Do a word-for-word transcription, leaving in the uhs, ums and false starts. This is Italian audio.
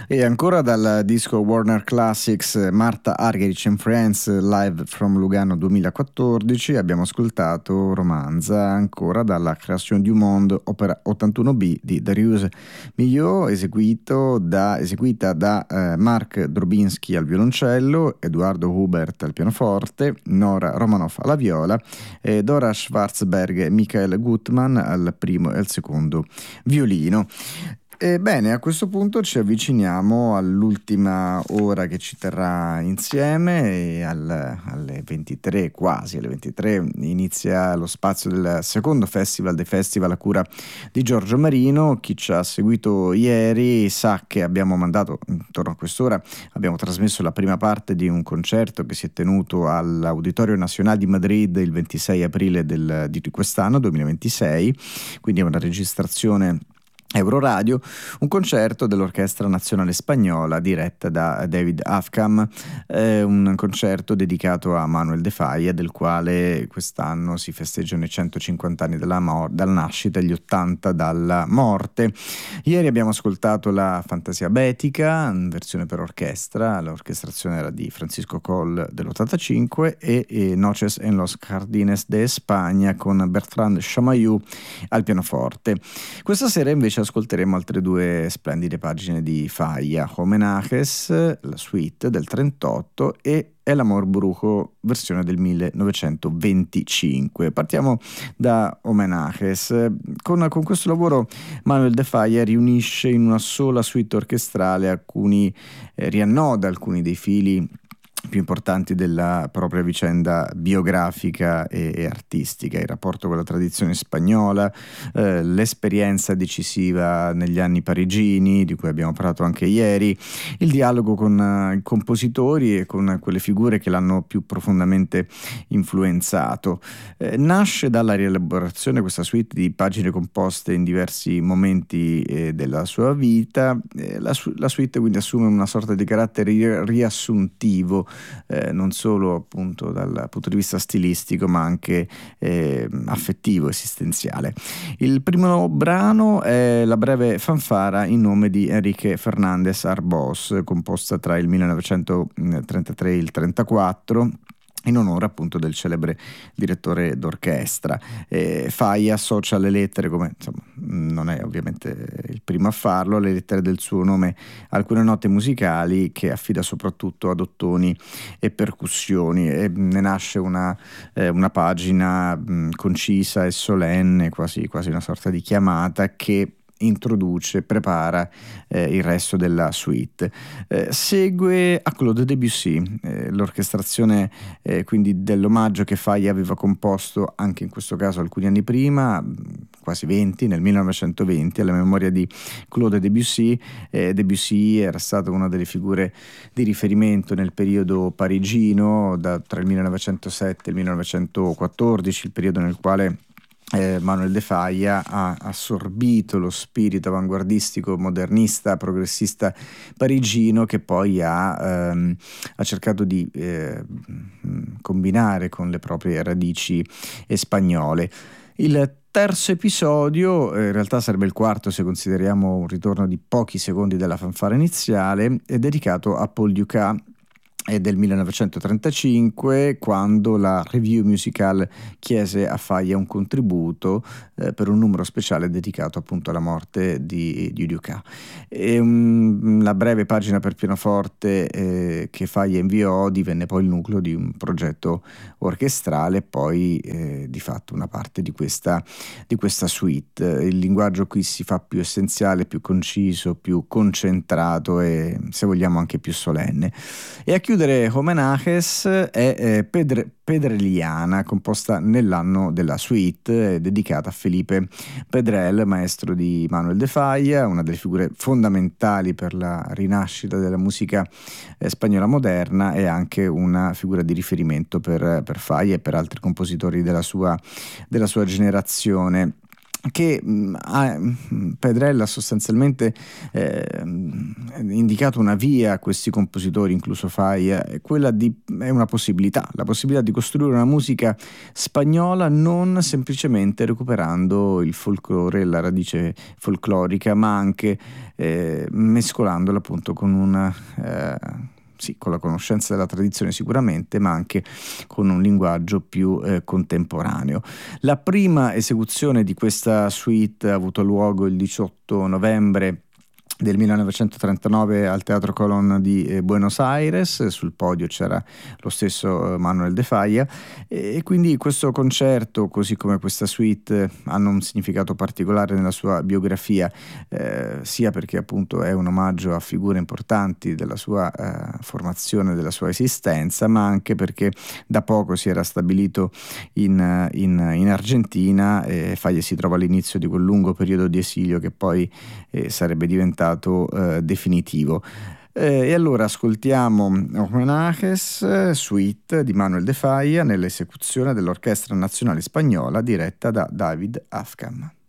E ancora dal disco Warner Classics Martha Argerich and Friends Live from Lugano duemilaquattordici abbiamo ascoltato Romanza, ancora dalla Création du Monde, opera ottantuno B di Darius Milhaud, eseguito da, eseguita da eh, Mark Drobinski al violoncello, Edoardo Hubert al pianoforte, Nora Romanoff alla viola, e Dora Schwarzberg e Michael Gutmann al primo e al secondo violino. Ebbene, a questo punto ci avviciniamo all'ultima ora che ci terrà insieme e al, alle ventitré, quasi alle ventitré, inizia lo spazio del secondo festival dei festival a cura di Giorgio Marino. Chi ci ha seguito ieri sa che abbiamo mandato, intorno a quest'ora, abbiamo trasmesso la prima parte di un concerto che si è tenuto all'Auditorio Nacional di Madrid il ventisei aprile del, di quest'anno, duemilaventisei, quindi è una registrazione Euroradio, un concerto dell'Orchestra Nazionale Spagnola diretta da David Afkam, eh, un concerto dedicato a Manuel de Falla, del quale quest'anno si festeggiano i centocinquanta anni dalla, mor- dalla nascita e gli ottanta dalla morte. Ieri abbiamo ascoltato la Fantasia Bética in versione per orchestra, l'orchestrazione era di Francisco Coll dell'ottantacinque e, e Noches en los Jardines de España con Bertrand Chamayou al pianoforte. Questa sera invece ascolteremo altre due splendide pagine di Falla, Homenajes, la suite del trentotto, e El Amor Brujo, versione del millenovecentoventicinque. Partiamo da Homenajes. Con, con questo lavoro Manuel de Falla riunisce in una sola suite orchestrale alcuni, eh, riannoda alcuni dei fili più importanti della propria vicenda biografica e, e artistica, il rapporto con la tradizione spagnola, eh, l'esperienza decisiva negli anni parigini, di cui abbiamo parlato anche ieri, il dialogo con uh, i compositori e con quelle figure che l'hanno più profondamente influenzato. Eh, nasce dalla rielaborazione questa suite di pagine composte in diversi momenti eh, della sua vita. Eh, la, su- la suite quindi assume una sorta di carattere ri- riassuntivo, Eh, non solo appunto dal punto di vista stilistico ma anche eh, affettivo, esistenziale. Il primo brano è la breve fanfara in nome di Enrique Fernández Arbós, composta tra il millenovecentotrentatré e il trentaquattro, in onore appunto del celebre direttore d'orchestra. Eh, Falla associa alle lettere, come insomma non è ovviamente il primo a farlo, alle lettere del suo nome alcune note musicali che affida soprattutto ad ottoni e percussioni, e ne nasce una, eh, una pagina mh, concisa e solenne, quasi, quasi una sorta di chiamata che introduce, prepara eh, il resto della suite. Eh, segue a Claude Debussy, eh, l'orchestrazione eh, quindi dell'omaggio che Falla aveva composto anche in questo caso alcuni anni prima, quasi venti, nel millenovecentoventi, alla memoria di Claude Debussy. Eh, Debussy era stata una delle figure di riferimento nel periodo parigino, da, tra il millenovecentosette e il millenovecentoquattordici, il periodo nel quale Eh, Manuel de Falla ha assorbito lo spirito avanguardistico, modernista, progressista parigino, che poi ha, ehm, ha cercato di eh, combinare con le proprie radici spagnole. Il terzo episodio, eh, in realtà sarebbe il quarto se consideriamo un ritorno di pochi secondi della fanfara iniziale, è dedicato a Paul Dukas. È del millenovecentotrentacinque, quando la Revue Musicale chiese a Falla un contributo eh, per un numero speciale dedicato appunto alla morte di, di Dukas. E, um, la breve pagina per pianoforte eh, che Falla inviò divenne poi il nucleo di un progetto orchestrale, poi eh, di fatto una parte di questa, di questa suite. Il linguaggio qui si fa più essenziale, più conciso, più concentrato e, se vogliamo, anche più solenne. E a chiudere Homenajes è eh, Pedre, Pedreliana, composta nell'anno della suite, eh, dedicata a Felipe Pedrell, maestro di Manuel de Falla, una delle figure fondamentali per la rinascita della musica eh, spagnola moderna, e anche una figura di riferimento per, per Falla e per altri compositori della sua, della sua generazione. che mh, ha, Pedrell ha sostanzialmente eh, indicato una via a questi compositori, incluso Falla, è quella di, è una possibilità, la possibilità di costruire una musica spagnola non semplicemente recuperando il folklore, la radice folclorica, ma anche eh, mescolandola appunto con una eh, sì, con la conoscenza della tradizione sicuramente, ma anche con un linguaggio più eh, contemporaneo. La prima esecuzione di questa suite ha avuto luogo il diciotto novembre del millenovecentotrentanove al Teatro Colón di eh, Buenos Aires. Sul podio c'era lo stesso eh, Manuel de Falla, e, e quindi questo concerto, così come questa suite, hanno un significato particolare nella sua biografia, eh, sia perché appunto è un omaggio a figure importanti della sua eh, formazione, della sua esistenza, ma anche perché da poco si era stabilito in, in, in Argentina, e Falla si trova all'inizio di quel lungo periodo di esilio che poi eh, sarebbe diventato eh, definitivo. Eh, e allora ascoltiamo Homenajes, suite di Manuel de Falla nell'esecuzione dell'Orchestra Nazionale Spagnola diretta da David Afkam.